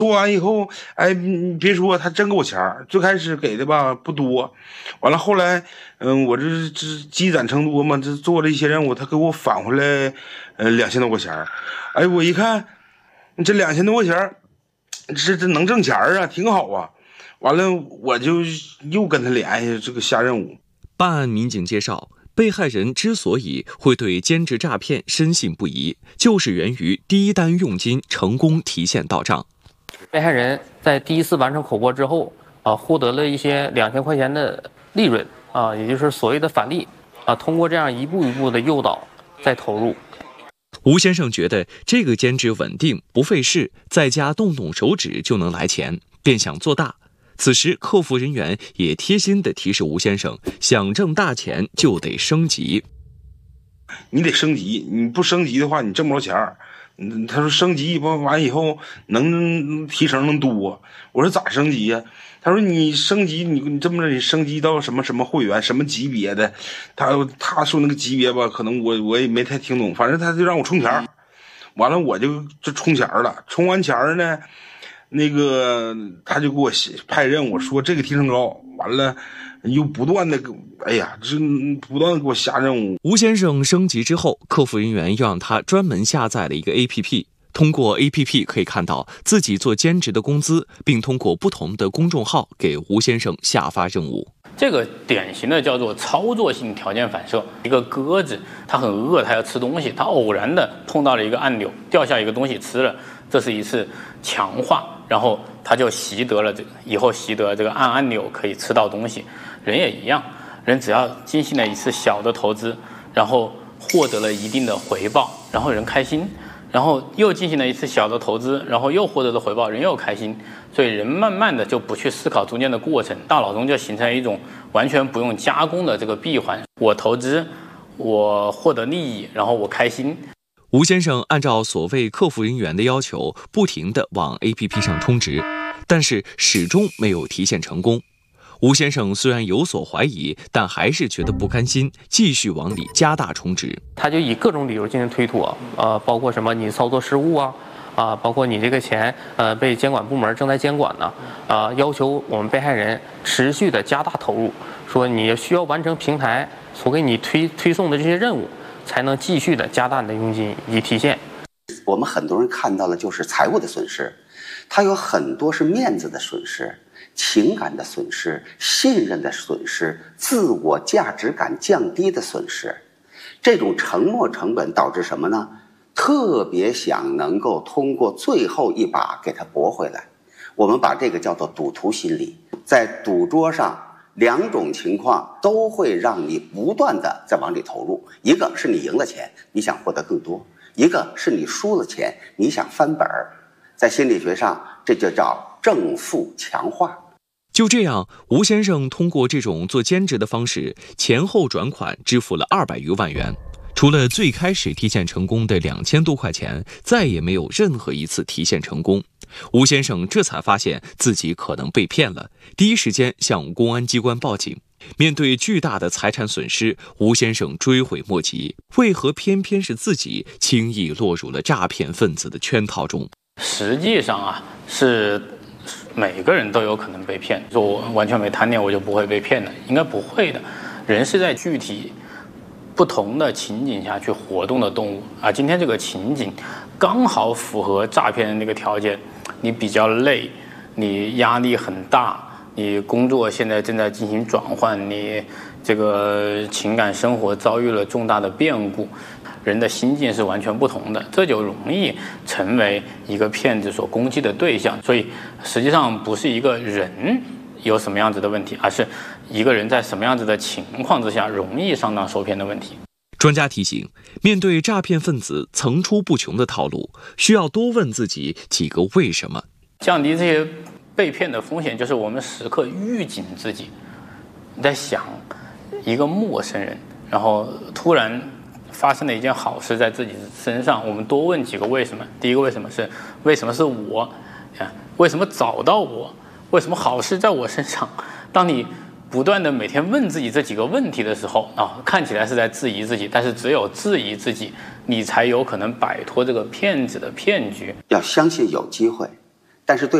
做完以后，哎，你别说，他真给我钱儿。最开始给的吧不多，完了后来，我这积攒成多嘛，这做了一些任务，他给我返回来，2000多块钱儿。哎，我一看，你这2000多块钱儿，这能挣钱儿啊，挺好啊。完了，我就又跟他联系这个下任务。 办案民警介绍，被害人之所以会对兼职诈骗深信不疑，就是源于第一单佣金成功提现到账。 被害人在第一次完成口播之后，获得了一些2000块钱的利润，也就是所谓的返利，通过这样一步一步的诱导再投入。 吴先生觉得这个兼职稳定不费事，在家动动手指就能来钱，便想做大。此时客服人员也贴心地提示吴先生，想挣大钱就得升级。 你得升级，你不升级的话，你挣不着钱儿。他说升级完以后能提成能多。我说咋升级呀？他说你升级，你这么着，你升级到什么什么会员什么级别的？他说那个级别吧，可能我也没太听懂，反正他就让我充钱儿。完了我就充钱儿了，充完钱儿呢，那个他就给我派任务，说这个提成高，完了又不断的不断的给我下任务。 吴先生升级之后，客服人员又让他专门下载了一个 APP， 通过 APP 可以看到自己做兼职的工资，并通过不同的公众号给吴先生下发任务。 这个典型的叫做操作性条件反射。一个鸽子，它很饿，它要吃东西，它偶然的碰到了一个按钮，掉下一个东西吃了，这是一次强化，然后他就以后习得这个按按钮可以吃到东西。人也一样，人只要进行了一次小的投资，然后获得了一定的回报，然后人开心，然后又进行了一次小的投资，然后又获得了回报，人又开心，所以人慢慢的就不去思考中间的过程，大脑中就形成一种完全不用加工的这个闭环。我投资，我获得利益，然后我开心。 吴先生按照所谓客服人员的要求，不停地往 APP 上充值，但是始终没有提现成功。吴先生虽然有所怀疑，但还是觉得不甘心，继续往里加大充值。 他就以各种理由进行推脱，包括什么你操作失误包括你这个钱被监管部门正在监管呢，要求我们被害人持续的加大投入，说你需要完成平台所给你推送的这些任务，才能继续的加大你的佣金以及提现。 我们很多人看到了就是财务的损失，它有很多是面子的损失、情感的损失、信任的损失、自我价值感降低的损失。这种沉没成本导致什么呢？特别想能够通过最后一把给它驳回来。我们把这个叫做赌徒心理。在赌桌上，两种情况都会让你不断的在往里投入，一个是你赢了钱，你想获得更多；一个是你输了钱，你想翻本儿。在心理学上，这就叫正负强化。 就这样，吴先生通过这种做兼职的方式，前后转款支付了200余万元。除了最开始提现成功的2000多块钱，再也没有任何一次提现成功。吴先生这才发现自己可能被骗了，第一时间向公安机关报警。面对巨大的财产损失，吴先生追悔莫及，为何偏偏是自己轻易落入了诈骗分子的圈套中？ 实际上是每个人都有可能被骗。说我完全没贪念，我就不会被骗的，应该不会的。人是在具体不同的情景下去活动的动物今天这个情景刚好符合诈骗的那个条件，你比较累，你压力很大，你工作现在正在进行转换，你这个情感生活遭遇了重大的变故，人的心境是完全不同的，这就容易成为一个骗子所攻击的对象。所以实际上不是一个人有什么样子的问题，而是一个人在什么样子的情况之下容易上当受骗的问题。 专家提醒，面对诈骗分子层出不穷的套路，需要多问自己几个为什么。 降低这些被骗的风险，就是我们时刻预警自己。你在想一个陌生人，然后突然发生了一件好事在自己身上，我们多问几个为什么。第一个为什么是我？为什么找到我？为什么好事在我身上？当你不断的每天问自己这几个问题的时候看起来是在质疑自己，但是只有质疑自己，你才有可能摆脱这个骗子的骗局。 要相信有机会， 但是对